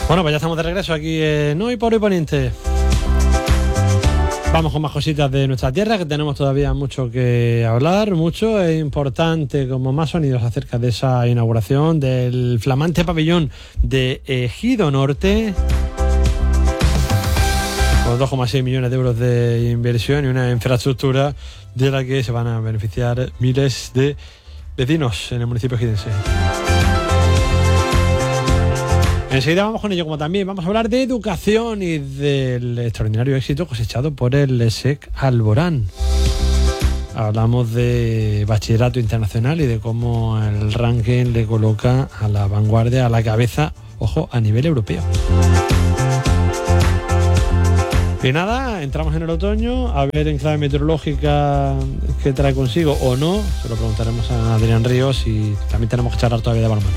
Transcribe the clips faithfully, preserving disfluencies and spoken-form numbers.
Bueno, pues ya estamos de regreso aquí en Hoy por Hoy Poniente. Vamos con más cositas de nuestra tierra, que tenemos todavía mucho que hablar, mucho e importante, como más sonidos acerca de esa inauguración del flamante pabellón de Ejido Norte, con dos coma seis millones de euros de inversión y una infraestructura de la que se van a beneficiar miles de vecinos en el municipio ejidense. Enseguida vamos con ello, como también vamos a hablar de educación y del extraordinario éxito cosechado por el S E C Alborán. Hablamos de bachillerato internacional y de cómo el ranking le coloca a la vanguardia, a la cabeza, ojo, a nivel europeo. Y nada, entramos en el otoño, a ver en clave meteorológica qué trae consigo o no. Se lo preguntaremos a Adrián Ríos y también tenemos que charlar todavía de balonmano.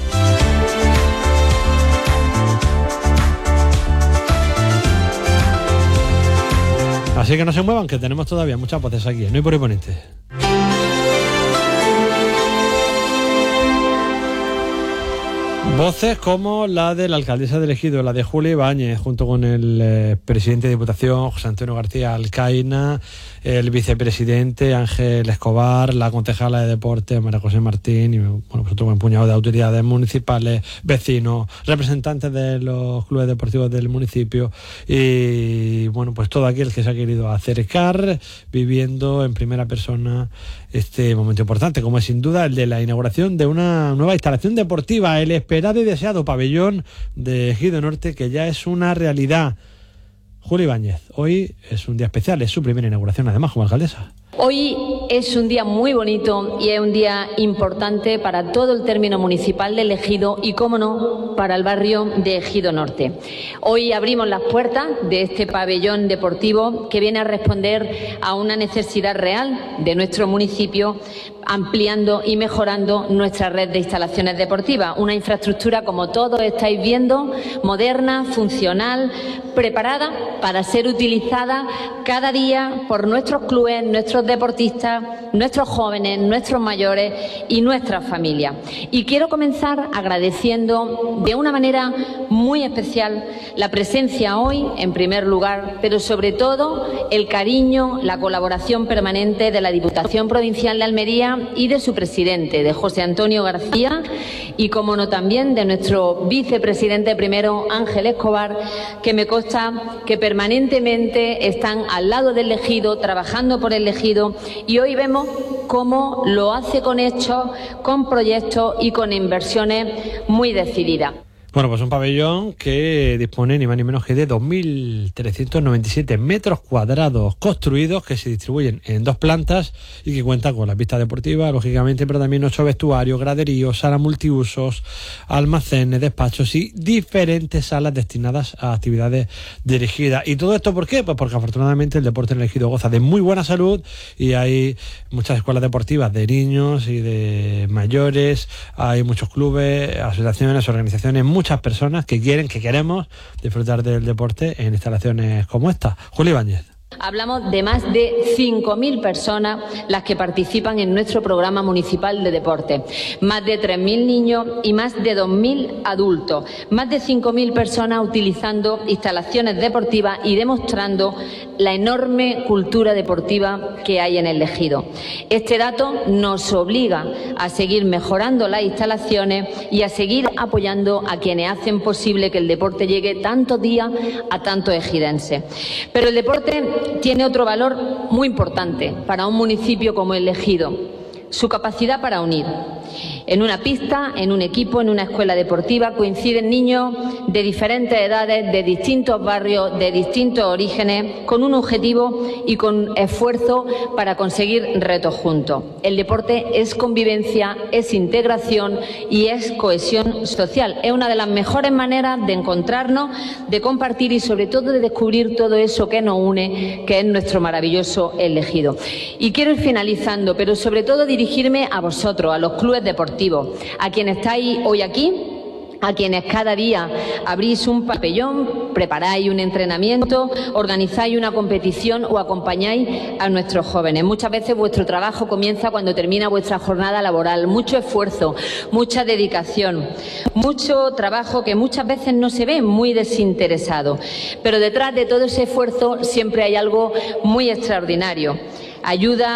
Así que no se muevan, que tenemos todavía muchas voces aquí, en Hoy por Hoy Poniente. Voces como la de la alcaldesa de Ejido, la de Julia Ibáñez, junto con el eh, presidente de Diputación, José Antonio García Alcaina, el vicepresidente Ángel Escobar, la concejala de Deportes María José Martín, y bueno, pues otro buen puñado de autoridades municipales, vecinos, representantes de los clubes deportivos del municipio y bueno, pues todo aquel que se ha querido acercar viviendo en primera persona este momento importante, como es sin duda el de la inauguración de una nueva instalación deportiva, el esperado y deseado pabellón de Ejido Norte, que ya es una realidad. Julia Ibáñez, hoy es un día especial, es su primera inauguración además como alcaldesa. Hoy es un día muy bonito y es un día importante para todo el término municipal del Ejido y, cómo no, para el barrio de Ejido Norte. Hoy abrimos las puertas de este pabellón deportivo que viene a responder a una necesidad real de nuestro municipio, ampliando y mejorando nuestra red de instalaciones deportivas. Una infraestructura, como todos estáis viendo, moderna, funcional, preparada para ser utilizada cada día por nuestros clubes, nuestros deportistas, nuestros jóvenes, nuestros mayores y nuestras familias. Y quiero comenzar agradeciendo de una manera muy especial la presencia hoy, en primer lugar, pero sobre todo el cariño, la colaboración permanente de la Diputación Provincial de Almería y de su presidente, de José Antonio García, y como no también de nuestro vicepresidente primero, Ángel Escobar, que me consta que permanentemente están al lado del Ejido, trabajando por el Ejido, y hoy vemos cómo lo hace con hechos, con proyectos y con inversiones muy decididas. Bueno, pues un pabellón que dispone ni más ni menos que de dos mil trescientos noventa y siete metros cuadrados construidos, que se distribuyen en dos plantas y que cuenta con la pista deportiva, lógicamente, pero también ocho vestuarios, graderíos, sala multiusos, almacenes, despachos y diferentes salas destinadas a actividades dirigidas. ¿Y todo esto por qué? Pues porque afortunadamente el deporte en el Ejido goza de muy buena salud y hay muchas escuelas deportivas de niños y de mayores, hay muchos clubes, asociaciones, organizaciones, muchas muchas personas que quieren, que queremos disfrutar del deporte en instalaciones como esta. Julia Ibáñez. Hablamos de más de cinco mil personas las que participan en nuestro programa municipal de deporte, más de tres mil niños y más de dos mil adultos, más de cinco mil personas utilizando instalaciones deportivas y demostrando la enorme cultura deportiva que hay en el Ejido. Este dato nos obliga a seguir mejorando las instalaciones y a seguir apoyando a quienes hacen posible que el deporte llegue tantos días a tantos ejidenses. Pero el deporte tiene otro valor muy importante para un municipio como el Ejido: su capacidad para unir. En una pista, en un equipo, en una escuela deportiva coinciden niños de diferentes edades, de distintos barrios, de distintos orígenes, con un objetivo y con esfuerzo para conseguir retos juntos. El deporte es convivencia, es integración y es cohesión social. Es una de las mejores maneras de encontrarnos, de compartir y sobre todo de descubrir todo eso que nos une, que es nuestro maravilloso El Ejido. Y quiero ir finalizando, pero sobre todo dirigirme a vosotros, a los clubes deportivos, a quienes estáis hoy aquí, a quienes cada día abrís un pabellón preparáis un entrenamiento, organizáis una competición o acompañáis a nuestros jóvenes. Muchas veces vuestro trabajo comienza cuando termina vuestra jornada laboral. Mucho esfuerzo, mucha dedicación, mucho trabajo que muchas veces no se ve, muy desinteresado. Pero detrás de todo ese esfuerzo siempre hay algo muy extraordinario. Ayuda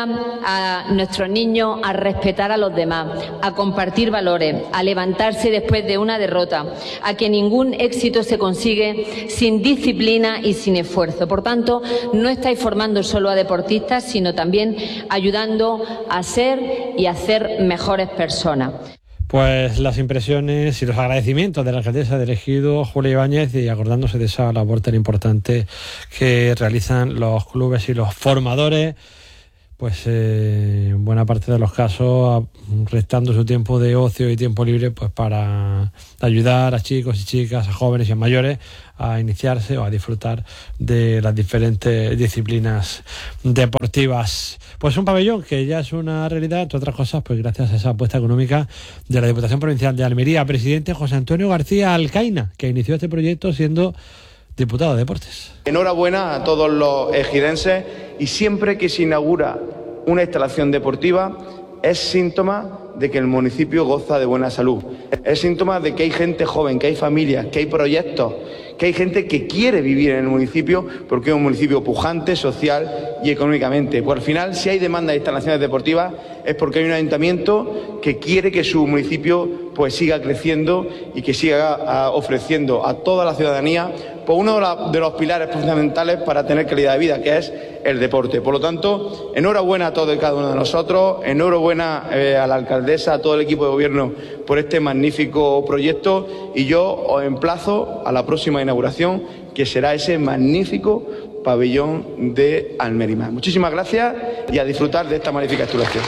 a nuestros niños a respetar a los demás, a compartir valores, a levantarse después de una derrota, a que ningún éxito se consigue sin disciplina y sin esfuerzo. Por tanto, no estáis formando solo a deportistas, sino también ayudando a ser y a ser mejores personas. Pues las impresiones y los agradecimientos de la alcaldesa de Ejido, Julia Ibáñez, y acordándose de esa labor tan importante que realizan los clubes y los formadores, pues eh, en buena parte de los casos restando su tiempo de ocio y tiempo libre pues para ayudar a chicos y chicas, a jóvenes y a mayores a iniciarse o a disfrutar de las diferentes disciplinas deportivas. Pues un pabellón que ya es una realidad, entre otras cosas, pues gracias a esa apuesta económica de la Diputación Provincial de Almería. Presidente José Antonio García Alcaina, que inició este proyecto siendo diputado de Deportes. Enhorabuena a todos los ejidenses, y siempre que se inaugura una instalación deportiva es síntoma de que el municipio goza de buena salud. Es síntoma de que hay gente joven, que hay familias, que hay proyectos, que hay gente que quiere vivir en el municipio porque es un municipio pujante, social y económicamente. Pues al final, si hay demanda de instalaciones deportivas es porque hay un ayuntamiento que quiere que su municipio pues siga creciendo y que siga a, ofreciendo a toda la ciudadanía pues uno de, la, de los pilares fundamentales para tener calidad de vida, que es el deporte. Por lo tanto, enhorabuena a todos y cada uno de nosotros, enhorabuena eh, a la alcaldesa, a todo el equipo de gobierno por este magnífico proyecto, y yo os emplazo a la próxima inauguración, que será ese magnífico pabellón de Almerimar. Muchísimas gracias y a disfrutar de esta magnífica instalación.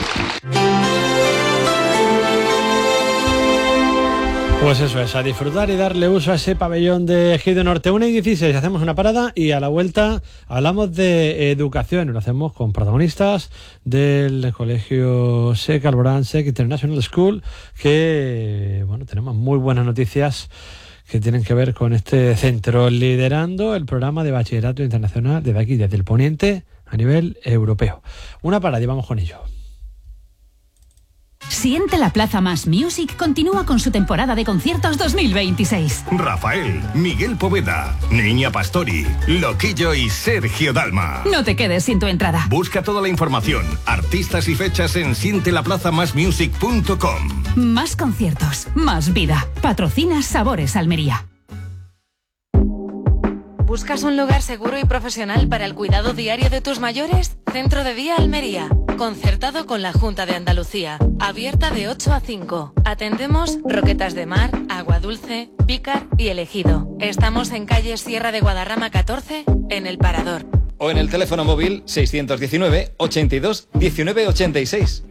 Pues eso es, a disfrutar y darle uso a ese pabellón de Ejido Norte. una y dieciséis, hacemos una parada y a la vuelta hablamos de educación. Lo hacemos con protagonistas del colegio S E C, Alborán S E C International School, que bueno, tenemos muy buenas noticias que tienen que ver con este centro, liderando el programa de bachillerato internacional desde aquí, desde el Poniente, a nivel europeo. Una parada y vamos con ello. Siente la Plaza Más Music continúa con su temporada de conciertos dos mil veintiséis. Rafael, Miguel Poveda, Niña Pastori, Loquillo y Sergio Dalma. No te quedes sin tu entrada. Busca toda la información, artistas y fechas en siente la plaza más music punto com. Más conciertos, más vida. Patrocina Sabores Almería. ¿Buscas un lugar seguro y profesional para el cuidado diario de tus mayores? Centro de Día Almería, concertado con la Junta de Andalucía, abierta de ocho a cinco. Atendemos Roquetas de Mar, Agua Dulce, Pícar y El Ejido. Estamos en calle Sierra de Guadarrama catorce, en El Parador. O en el teléfono móvil seiscientos diecinueve, ochenta y dos, diecinueve ochenta y seis.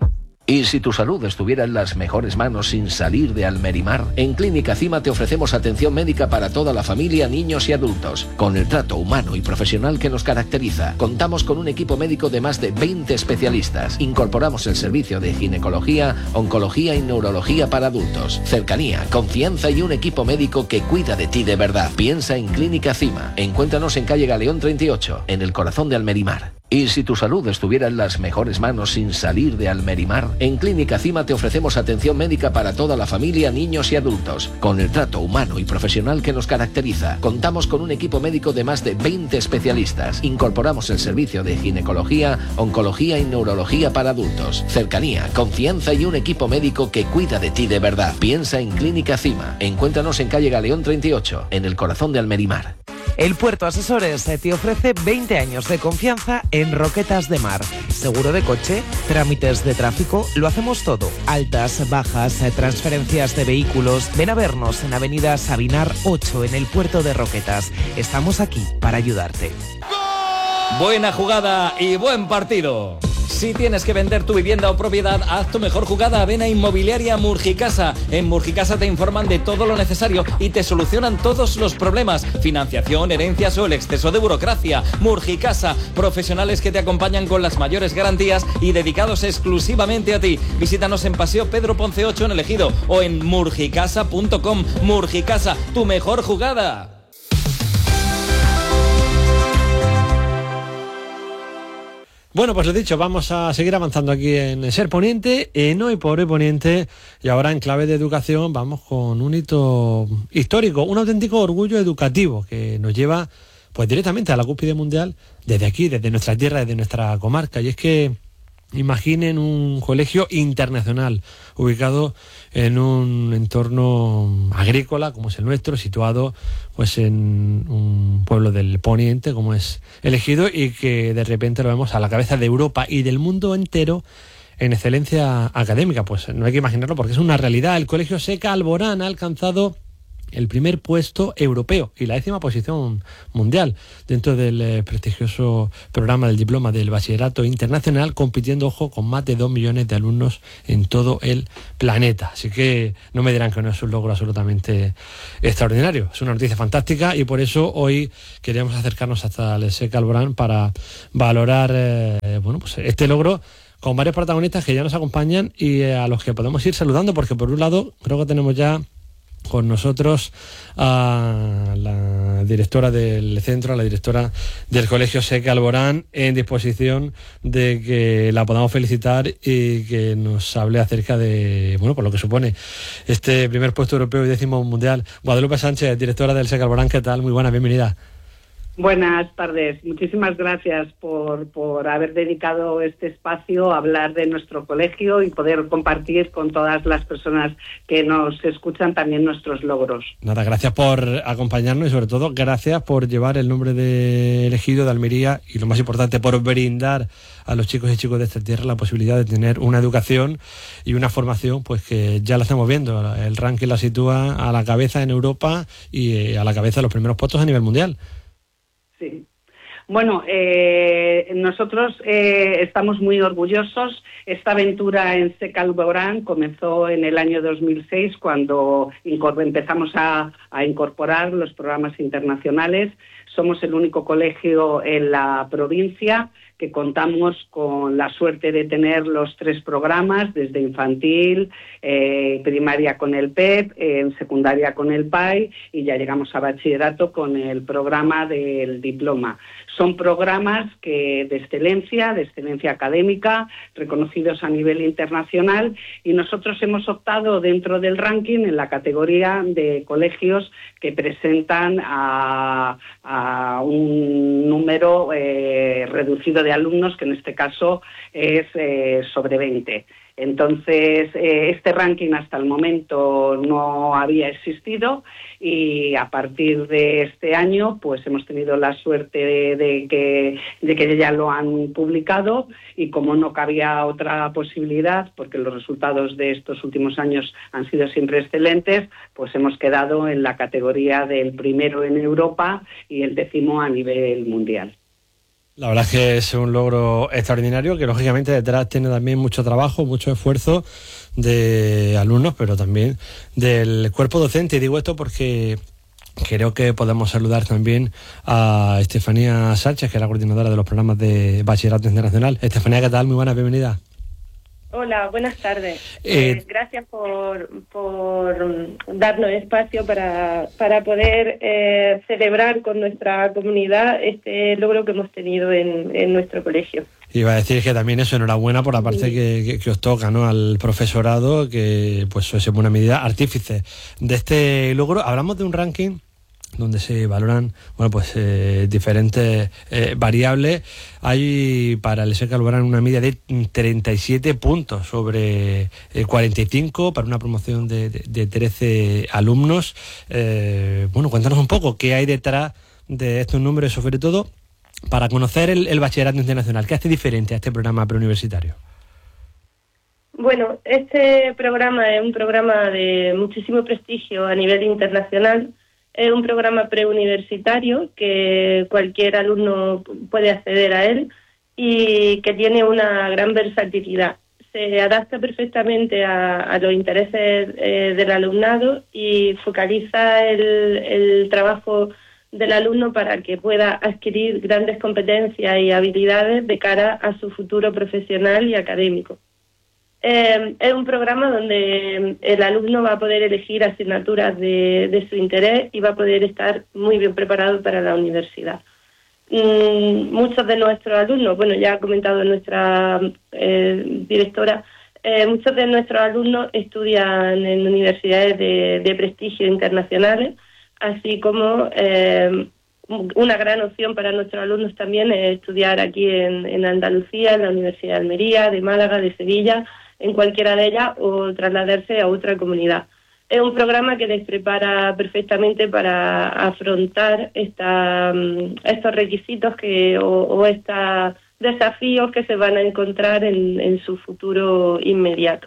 Y si tu salud estuviera en las mejores manos sin salir de Almerimar, en Clínica Cima te ofrecemos atención médica para toda la familia, niños y adultos. Con el trato humano y profesional que nos caracteriza, contamos con un equipo médico de más de veinte especialistas. Incorporamos el servicio de ginecología, oncología y neurología para adultos. Cercanía, confianza y un equipo médico que cuida de ti de verdad. Piensa en Clínica Cima. Encuéntranos en calle Galeón treinta y ocho, en el corazón de Almerimar. Y si tu salud estuviera en las mejores manos sin salir de Almerimar, en Clínica Cima te ofrecemos atención médica para toda la familia, niños y adultos. Con el trato humano y profesional que nos caracteriza, contamos con un equipo médico de más de veinte especialistas. Incorporamos el servicio de ginecología, oncología y neurología para adultos. Cercanía, confianza y un equipo médico que cuida de ti de verdad. Piensa en Clínica Cima. Encuéntranos en calle Galeón treinta y ocho, en el corazón de Almerimar. El Puerto Asesores te ofrece veinte años de confianza en Roquetas de Mar. Seguro de coche, trámites de tráfico, lo hacemos todo. Altas, bajas, transferencias de vehículos. Ven a vernos en Avenida Sabinar ocho, en el Puerto de Roquetas. Estamos aquí para ayudarte. Buena jugada y buen partido. Si tienes que vender tu vivienda o propiedad, haz tu mejor jugada. Ven a Inmobiliaria Murgicasa. En Murgicasa te informan de todo lo necesario y te solucionan todos los problemas. Financiación, herencias o el exceso de burocracia. Murgicasa, profesionales que te acompañan con las mayores garantías y dedicados exclusivamente a ti. Visítanos en Paseo Pedro Ponce ocho en El Ejido o en murgicasa punto com. Murgicasa, tu mejor jugada. Bueno, pues lo dicho, vamos a seguir avanzando aquí en Ser Poniente, en Hoy por Hoy Poniente, y ahora en clave de educación vamos con un hito histórico, un auténtico orgullo educativo que nos lleva pues directamente a la cúspide mundial desde aquí, desde nuestra tierra, desde nuestra comarca. Y es que imaginen un colegio internacional ubicado en un entorno agrícola como es el nuestro, situado pues en un pueblo del Poniente como es el Ejido, y que de repente lo vemos a la cabeza de Europa y del mundo entero en excelencia académica. Pues no hay que imaginarlo porque es una realidad. El Colegio Seca Alborán ha alcanzado el primer puesto europeo y la décima posición mundial dentro del eh, prestigioso programa del diploma del bachillerato internacional, compitiendo, ojo, con más de dos millones de alumnos en todo el planeta. Así que no me dirán que no es un logro absolutamente extraordinario. Es una noticia fantástica y por eso hoy queríamos acercarnos hasta el Seca Alborán para valorar eh, bueno, pues este logro con varios protagonistas que ya nos acompañan y eh, a los que podemos ir saludando, porque por un lado creo que tenemos ya con nosotros a la directora del centro, a la directora del Colegio Seca Alborán, en disposición de que la podamos felicitar y que nos hable acerca de, bueno, por lo que supone este primer puesto europeo y décimo mundial. Guadalupe Sánchez, directora del Seca Alborán, ¿qué tal? Muy buena, bienvenida. Buenas tardes. Muchísimas gracias por, por haber dedicado este espacio a hablar de nuestro colegio y poder compartir con todas las personas que nos escuchan también nuestros logros. Nada, gracias por acompañarnos y sobre todo gracias por llevar el nombre de Ejido, de Almería, y lo más importante, por brindar a los chicos y chicas de esta tierra la posibilidad de tener una educación y una formación pues que ya la estamos viendo. El ranking la sitúa a la cabeza en Europa y a la cabeza de los primeros puestos a nivel mundial. Sí. Bueno, eh, nosotros eh, estamos muy orgullosos. Esta aventura en Seca Alborán comenzó en el año dos mil seis, cuando empezamos a, a incorporar los programas internacionales. Somos el único colegio en la provincia que contamos con la suerte de tener los tres programas, desde infantil, eh, primaria con el P E P, eh, en secundaria con el P A I, y ya llegamos a bachillerato con el programa del diploma. Son programas que de excelencia, de excelencia académica, reconocidos a nivel internacional, y nosotros hemos optado dentro del ranking en la categoría de colegios que presentan a, a un número eh, reducido de alumnos, que en este caso es eh, sobre veinte. Entonces, eh, este ranking hasta el momento no había existido, y a partir de este año pues hemos tenido la suerte de, de, que, de que ya lo han publicado, y como no cabía otra posibilidad, porque los resultados de estos últimos años han sido siempre excelentes, pues hemos quedado en la categoría del primero en Europa y el décimo a nivel mundial. La verdad es que es un logro extraordinario que lógicamente detrás tiene también mucho trabajo, mucho esfuerzo de alumnos, pero también del cuerpo docente. Y digo esto porque creo que podemos saludar también a Estefanía Sánchez, que es la coordinadora de los programas de Bachillerato Internacional. Estefanía, ¿qué tal? Muy buena, bienvenida. Hola, buenas tardes. Eh, eh, gracias por, por darnos espacio para, para poder eh, celebrar con nuestra comunidad este logro que hemos tenido en, en nuestro colegio. Iba a decir que también eso, enhorabuena por la parte sí. que, que, que os toca, ¿no? Al profesorado, que pues es en buena medida artífice de este logro. Hablamos de un ranking donde se valoran, bueno, pues eh, diferentes eh, variables. Hay para el Seca Alborán una media de treinta y siete puntos sobre eh, cuarenta y cinco para una promoción de, de, de trece alumnos. Eh, bueno, cuéntanos un poco qué hay detrás de estos números, sobre todo para conocer el, el bachillerato internacional. ¿Qué hace diferente a este programa preuniversitario? Bueno, este programa es un programa de muchísimo prestigio a nivel internacional. Es un programa preuniversitario que cualquier alumno puede acceder a él y que tiene una gran versatilidad. Se adapta perfectamente a, a los intereses eh, del alumnado y focaliza el, el trabajo del alumno para que pueda adquirir grandes competencias y habilidades de cara a su futuro profesional y académico. Eh, es un programa donde el alumno va a poder elegir asignaturas de, de su interés y va a poder estar muy bien preparado para la universidad. mmm, muchos de nuestros alumnos, bueno, ya ha comentado nuestra eh, directora, eh, muchos de nuestros alumnos estudian en universidades de, de prestigio internacionales, así como eh, una gran opción para nuestros alumnos también es estudiar aquí en, en Andalucía, en la Universidad de Almería, de Málaga, de Sevilla, en cualquiera de ellas, o trasladarse a otra comunidad. Es un programa que les prepara perfectamente para afrontar esta, estos requisitos que, o, o estos desafíos que se van a encontrar en, en su futuro inmediato.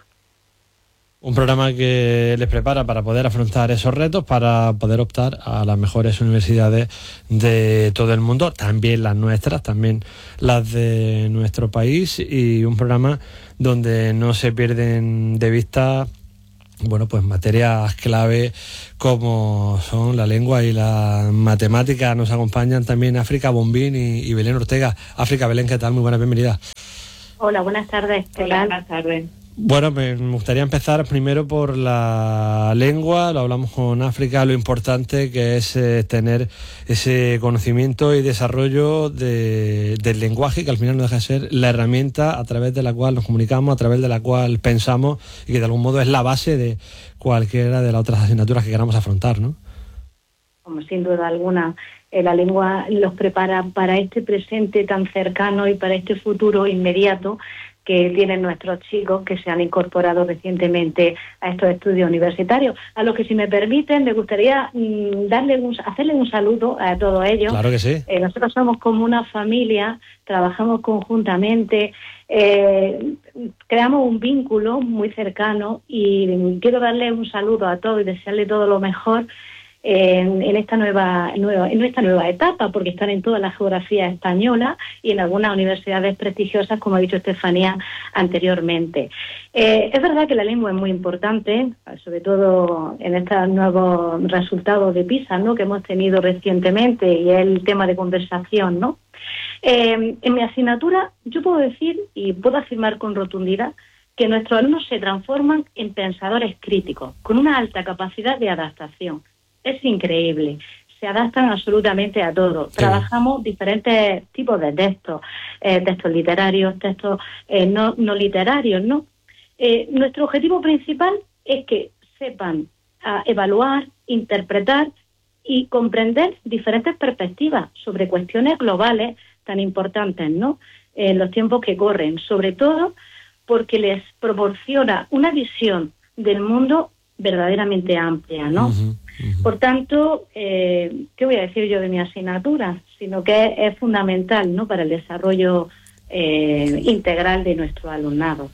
Un programa que les prepara para poder afrontar esos retos, para poder optar a las mejores universidades de todo el mundo, también las nuestras, también las de nuestro país, y un programa donde no se pierden de vista, bueno, pues materias clave como son la lengua y la matemática. Nos acompañan también África Bombín y, y Belén Ortega. África, Belén, ¿qué tal? Muy buenas, bienvenida. Hola, buenas tardes. Hola, buenas tardes. Bueno, me gustaría empezar primero por la lengua. Lo hablamos con África, lo importante que es eh, tener ese conocimiento y desarrollo de, del lenguaje, que al final no deja de ser la herramienta a través de la cual nos comunicamos, a través de la cual pensamos, y que de algún modo es la base de cualquiera de las otras asignaturas que queramos afrontar, ¿no? Como sin duda alguna, eh, la lengua los prepara para este presente tan cercano y para este futuro inmediato que tienen nuestros chicos que se han incorporado recientemente a estos estudios universitarios, a los que, si me permiten, me gustaría mmm, darle un, hacerle un saludo a todos ellos. Claro que sí. Eh, nosotros somos como una familia, trabajamos conjuntamente, eh, creamos un vínculo muy cercano, y quiero darle un saludo a todos y desearle todo lo mejor En, en esta nueva, nueva en esta nueva etapa, porque están en toda la geografía española y en algunas universidades prestigiosas, como ha dicho Estefanía anteriormente. Eh, es verdad que la lengua es muy importante, sobre todo en estos nuevos resultados de PISA, ¿no?, que hemos tenido recientemente, y es el tema de conversación, ¿no? Eh, en mi asignatura yo puedo decir y puedo afirmar con rotundidad que nuestros alumnos se transforman en pensadores críticos, con una alta capacidad de adaptación. Es increíble, se adaptan absolutamente a todo. Sí. Trabajamos diferentes tipos de textos, eh, textos literarios, textos eh, no, no literarios, ¿no? Eh, nuestro objetivo principal es que sepan a evaluar, interpretar y comprender diferentes perspectivas sobre cuestiones globales tan importantes, ¿no?, en los tiempos que corren, sobre todo porque les proporciona una visión del mundo verdaderamente amplia, ¿no? Uh-huh. Por tanto, eh, ¿qué voy a decir yo de mi asignatura? Sino que es, es fundamental, ¿no?, para el desarrollo eh, integral de nuestro alumnado.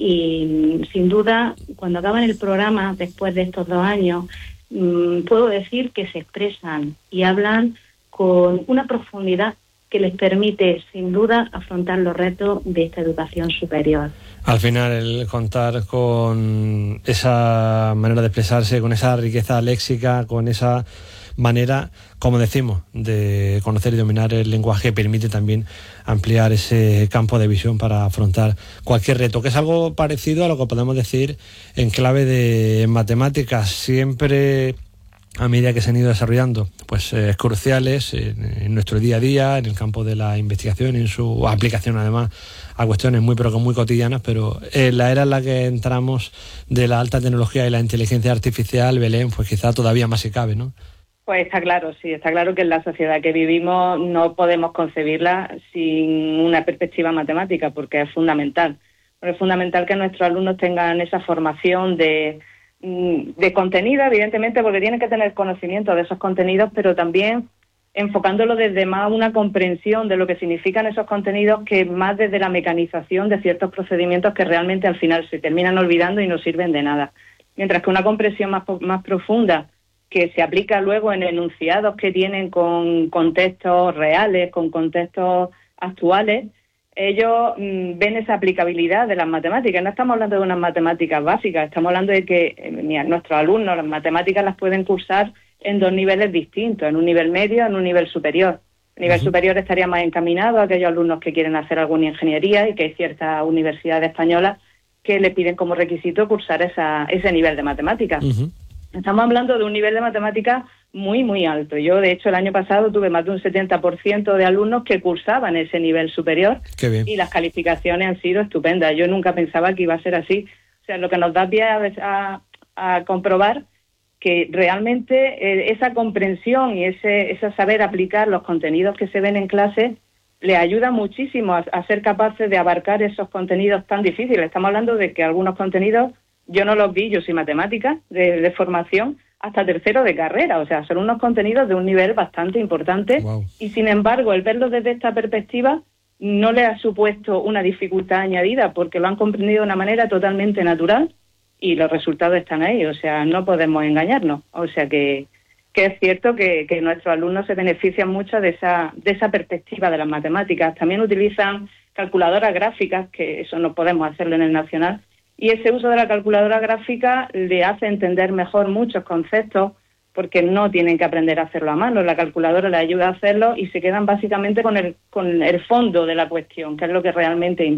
Y sin duda, cuando acaban el programa, después de estos dos años, mmm, puedo decir que se expresan y hablan con una profundidad que les permite, sin duda, afrontar los retos de esta educación superior. Al final, el contar con esa manera de expresarse, con esa riqueza léxica, con esa manera, como decimos, de conocer y dominar el lenguaje, permite también ampliar ese campo de visión para afrontar cualquier reto, que es algo parecido a lo que podemos decir en clave de matemáticas. Siempre, a medida que se han ido desarrollando, pues eh, cruciales en, en nuestro día a día, en el campo de la investigación y en su aplicación, además, a cuestiones muy pero que muy cotidianas, pero en la era en la que entramos de la alta tecnología y la inteligencia artificial, Belén, pues quizá todavía más si cabe, ¿no? Pues está claro, sí, está claro que en la sociedad que vivimos no podemos concebirla sin una perspectiva matemática, porque es fundamental. Pero es fundamental que nuestros alumnos tengan esa formación de, de contenido, evidentemente, porque tienen que tener conocimiento de esos contenidos, pero también enfocándolo desde más una comprensión de lo que significan esos contenidos, que más desde la mecanización de ciertos procedimientos que realmente al final se terminan olvidando y no sirven de nada. Mientras que una comprensión más, más profunda, que se aplica luego en enunciados que tienen con contextos reales, con contextos actuales, ellos mmm, ven esa aplicabilidad de las matemáticas. No estamos hablando de unas matemáticas básicas, estamos hablando de que eh, nuestros alumnos las matemáticas las pueden cursar en dos niveles distintos, en un nivel medio, en un nivel superior. El nivel uh-huh. superior estaría más encaminado a aquellos alumnos que quieren hacer alguna ingeniería, y que hay ciertas universidades españolas que le piden como requisito cursar esa, ese nivel de matemáticas. Uh-huh. Estamos hablando de un nivel de matemáticas muy, muy alto. Yo, de hecho, el año pasado tuve más de un setenta por ciento de alumnos que cursaban ese nivel superior. Qué bien. Y las calificaciones han sido estupendas. Yo nunca pensaba que iba a ser así. O sea, lo que nos da pie a, a, a comprobar que realmente eh, esa comprensión y ese, ese saber aplicar los contenidos que se ven en clase le ayuda muchísimo a, a ser capaces de abarcar esos contenidos tan difíciles. Estamos hablando de que algunos contenidos yo no los vi, yo soy matemática de, de formación, hasta tercero de carrera. O sea, son unos contenidos de un nivel bastante importante. Wow. Y sin embargo, el verlos desde esta perspectiva no les ha supuesto una dificultad añadida porque lo han comprendido de una manera totalmente natural y los resultados están ahí. O sea, no podemos engañarnos. O sea que... que es cierto que, que nuestros alumnos se benefician mucho de esa, de esa perspectiva de las matemáticas. También utilizan calculadoras gráficas, que eso no podemos hacerlo en el nacional, y ese uso de la calculadora gráfica le hace entender mejor muchos conceptos porque no tienen que aprender a hacerlo a mano. La calculadora les ayuda a hacerlo y se quedan básicamente con el, con el fondo de la cuestión, que es lo que realmente importa.